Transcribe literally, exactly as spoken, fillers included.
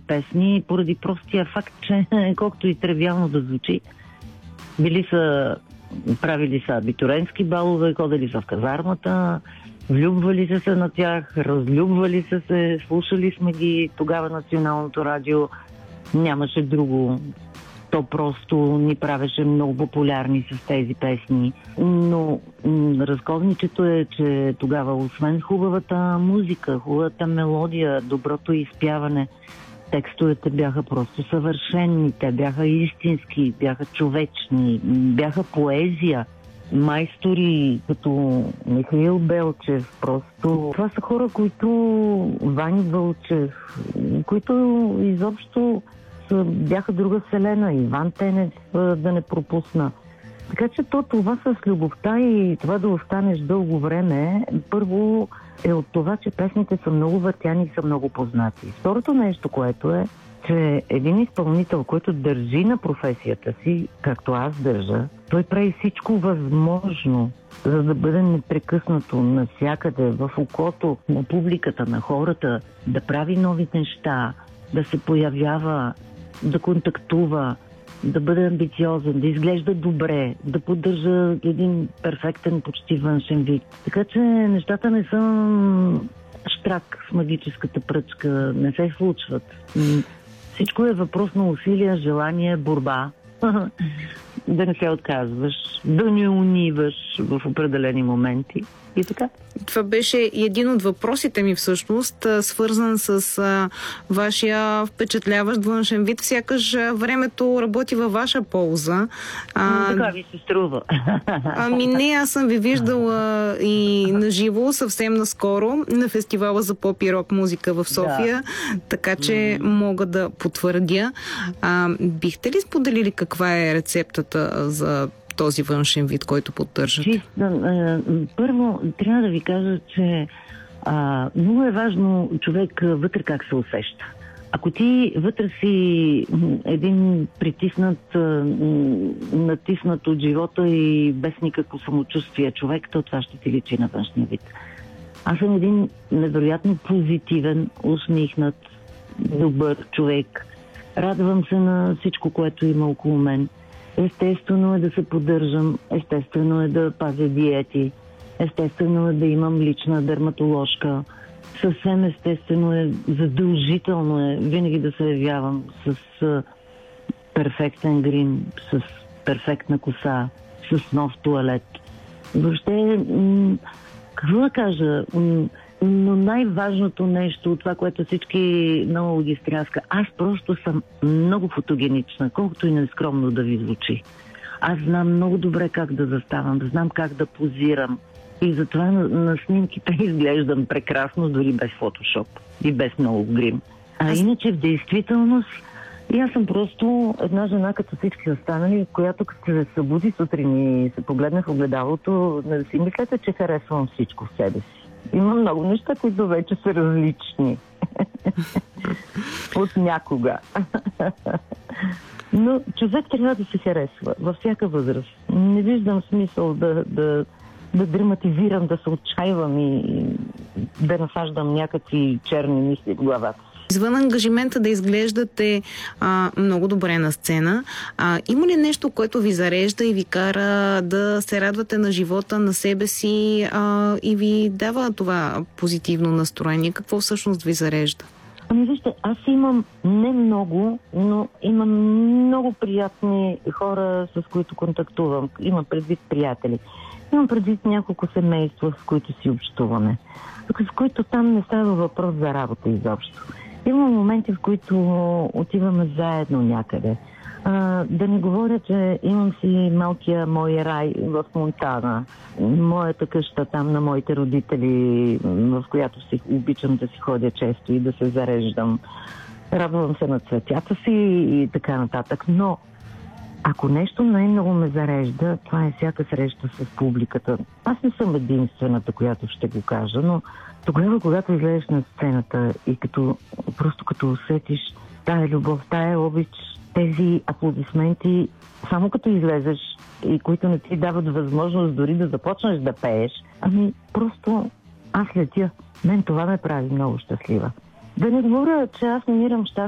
песни, поради простия факт, че колкото и тривиално да звучи, били са, правили са абитуренски балове, ходили са в казармата, влюбвали са се на тях, разлюбвали са се, слушали сме ги тогава националното радио, нямаше друго. То просто ни правеше много популярни с тези песни. Но м- разковничето е, че тогава, освен хубавата музика, хубавата мелодия, доброто изпяване, текстовете бяха просто съвършенни, те бяха истински, бяха човечни, бяха поезия. Майстори като Михаил Белчев, просто това са хора, които Вани Вълчев, които изобщо бяха друга вселена, Иван Тенев да не пропусна. Така че то, това с любовта и това да останеш дълго време, първо е от това, че песните са много въртяни и са много познати. Второто нещо, което е, че един изпълнител, който държи на професията си, както аз държа, той прави всичко възможно, за да бъде непрекъснато навсякъде, в окото на публиката, на хората, да прави нови неща, да се появява, да контактува, да бъде амбициозен, да изглежда добре, да поддържа един перфектен, почти външен вид. Така че нещата не са щрак с магическата пръчка, не се случват. Всичко е въпрос на усилия, желание, борба. Да не се отказваш, да не униваш в определени моменти и така. Това беше един от въпросите ми всъщност, свързан с а, вашия впечатляващ външен вид. Сякаш времето работи във ваша полза. А, така ви се струва. Ами не, аз съм ви виждала и наживо съвсем наскоро на фестивала за поп и рок музика в София, да. Така че mm. мога да потвърдя. А, бихте ли споделили каква е рецептата за този външен вид, който поддържате? Първо, трябва да ви кажа, че а, много е важно човек вътре как се усеща. Ако ти вътре си един притиснат, натиснат от живота и без никакво самочувствие човек, то това ще ти личи на външния вид. Аз съм един невероятно позитивен, усмихнат, добър човек. Радвам се на всичко, което има около мен. Естествено е да се поддържам, естествено е да пазя диети, естествено е да имам лична дерматоложка, съвсем естествено е, задължително е винаги да се явявам с а, перфектен грим, с перфектна коса, с нов туалет. Въобще, м- какво да кажа, м- но най-важното нещо, това, което всички много ги стряска, аз просто съм много фотогенична, колкото и нескромно да ви звучи. Аз знам много добре как да заставам, знам как да позирам. И затова на, на снимките изглеждам прекрасно, дори без фотошоп и без много грим. А иначе в действителност, и аз съм просто една жена като всички останали, която като се събуди сутрин и се погледне в огледалото, не си мислете, че харесвам всичко в себе си. Има много неща, които вече са различни от някога. Но човек трябва да се харесва във всяка възраст. Не виждам смисъл да, да, да драматизирам, да се отчаивам и да насаждам някакви черни мисли в главата. Извън ангажимента да изглеждате а, много добре на сцена, а, има ли нещо, което ви зарежда и ви кара да се радвате на живота, на себе си а, и ви дава това позитивно настроение? Какво всъщност ви зарежда? Ами вижте, аз имам не много, но имам много приятни хора, с които контактувам. Имам предвид приятели. Имам предвид няколко семейства, с които си общуваме. С които там не става въпрос за работа изобщо. Има моменти, в които отиваме заедно някъде. А, да не говоря, че имам си малкия мой рай в Монтана. Моята къща там на моите родители, в която си обичам да си ходя често и да се зареждам. Радвам се на цветята си и така нататък. Но ако нещо най-много ме зарежда, това е всяка среща с публиката. Аз не съм единствената, която ще го кажа, но тогава, когато излезеш на сцената и като, просто като усетиш тая любов, тая обич, тези аплодисменти, само като излезеш и които не ти дават възможност дори да започнеш да пееш, ами просто аз летя. Мен това ме прави много щастлива. Да не говоря, че аз намирам щастие